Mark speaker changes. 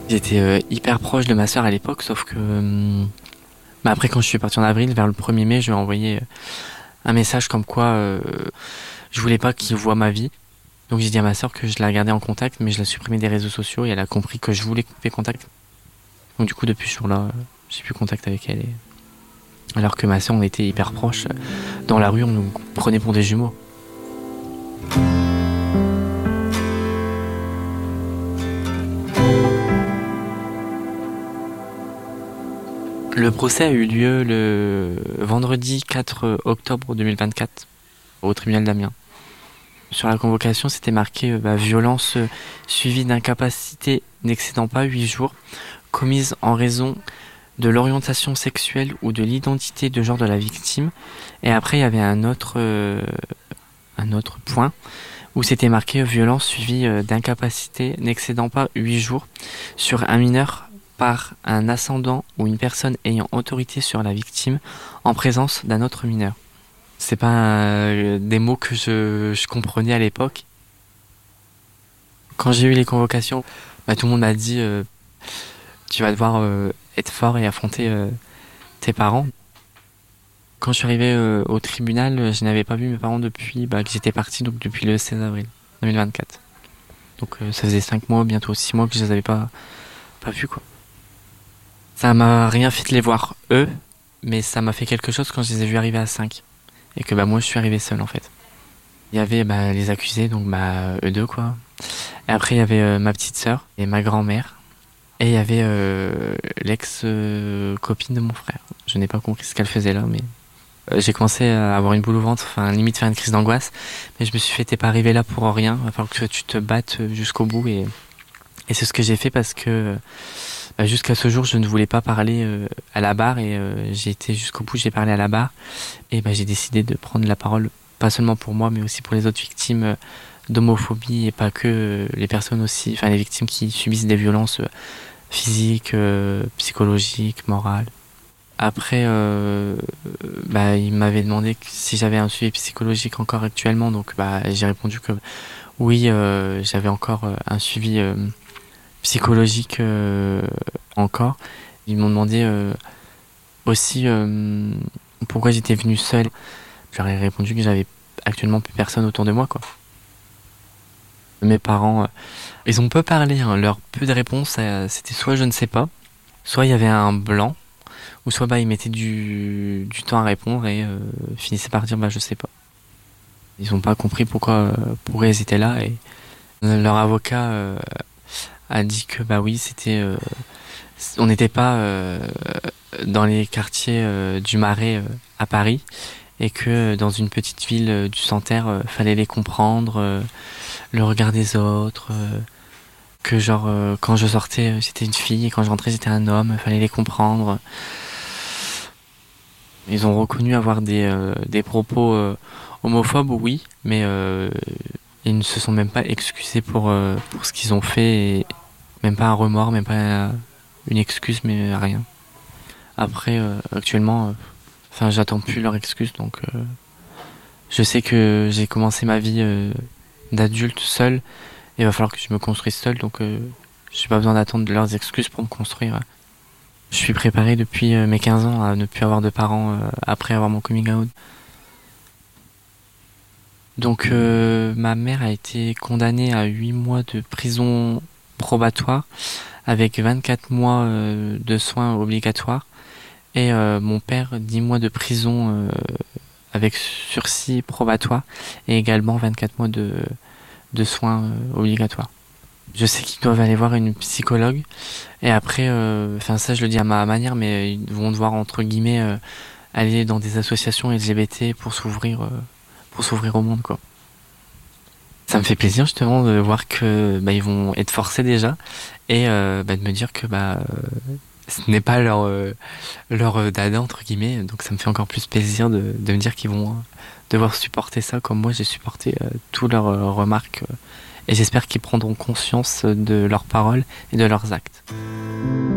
Speaker 1: J'étais hyper proche de ma sœur à l'époque, sauf que après quand je suis parti en avril, vers le 1er mai, je lui ai envoyé un message comme quoi je voulais pas qu'il voie ma vie. Donc j'ai dit à ma sœur que je la gardais en contact, mais je la supprimais des réseaux sociaux et elle a compris que je voulais couper contact. Donc du coup depuis ce jour-là, j'ai plus contact avec elle. Alors que ma sœur, on était hyper proches. Dans la rue, on nous prenait pour des jumeaux. Le procès a eu lieu le vendredi 4 octobre 2024 au tribunal d'Amiens. Sur la convocation, c'était marqué violence suivie d'incapacité n'excédant pas 8 jours, commise en raison de l'orientation sexuelle ou de l'identité de genre de la victime. Et après, il y avait un autre point où c'était marqué violence suivie d'incapacité n'excédant pas 8 jours sur un mineur par un ascendant ou une personne ayant autorité sur la victime en présence d'un autre mineur. C'est pas des mots que je comprenais à l'époque. Quand j'ai eu les convocations, tout le monde m'a dit tu vas devoir être fort et affronter tes parents. Quand je suis arrivé au tribunal, je n'avais pas vu mes parents depuis que j'étais parti, donc depuis le 16 avril 2024. Donc ça faisait 5 mois, bientôt 6 mois que je les avais pas vus, quoi. Ça m'a rien fait de les voir eux, mais ça m'a fait quelque chose quand je les ai vus arriver à 5. Et que moi je suis arrivé seul en fait. Il y avait les accusés, donc eux deux quoi. Et après il y avait ma petite sœur et ma grand-mère. Et il y avait l'ex-copine de mon frère. Je n'ai pas compris ce qu'elle faisait là, mais j'ai commencé à avoir une boule au ventre, limite faire une crise d'angoisse. Mais je me suis fait, t'es pas arrivé là pour rien, il va falloir que tu te battes jusqu'au bout. Et c'est ce que j'ai fait parce que jusqu'à ce jour, je ne voulais pas parler à la barre et j'ai été jusqu'au bout, j'ai parlé à la barre. Et j'ai décidé de prendre la parole, pas seulement pour moi, mais aussi pour les autres victimes d'homophobie et pas que les personnes aussi, les victimes qui subissent des violences physiques, psychologiques, morales. Après, il m'avait demandé si j'avais un suivi psychologique encore actuellement, donc j'ai répondu que oui, j'avais encore un suivi psychologique encore. Ils m'ont demandé aussi pourquoi j'étais venu seul. Je leur ai répondu que j'avais actuellement plus personne autour de moi, quoi. Mes parents, ils ont peu parlé, hein. Leur peu de réponses, c'était soit je ne sais pas, soit il y avait un blanc, ou soit ils mettaient du temps à répondre et finissaient par dire je sais pas. Ils ont pas compris pourquoi ils étaient là et leur avocat a dit que oui c'était on n'était pas dans les quartiers du Marais à Paris et que dans une petite ville du Santerre fallait les comprendre, le regard des autres, que quand je sortais j'étais une fille et quand je rentrais j'étais un homme, fallait les comprendre. Ils ont reconnu avoir des propos homophobes, oui, mais ils ne se sont même pas excusés pour ce qu'ils ont fait, et même pas un remords, même pas une excuse, mais rien. Après, actuellement, j'attends plus leur excuse, donc je sais que j'ai commencé ma vie d'adulte seul, et il va falloir que je me construise seul, donc j'ai pas besoin d'attendre leurs excuses pour me construire. Je suis préparé depuis mes 15 ans à ne plus avoir de parents après avoir mon coming out. Donc ma mère a été condamnée à 8 mois de prison probatoire avec 24 mois de soins obligatoires et mon père 10 mois de prison avec sursis probatoire et également 24 mois de soins obligatoires. Je sais qu'ils doivent aller voir une psychologue et après, ça je le dis à ma manière, mais ils vont devoir entre guillemets aller dans des associations LGBT pour s'ouvrir au monde, quoi. Ça me fait plaisir justement de voir que ils vont être forcés déjà et de me dire que ce n'est pas leur dada entre guillemets, donc ça me fait encore plus plaisir de me dire qu'ils vont devoir supporter ça comme moi j'ai supporté toutes leurs remarques. Et j'espère qu'ils prendront conscience de leurs paroles et de leurs actes.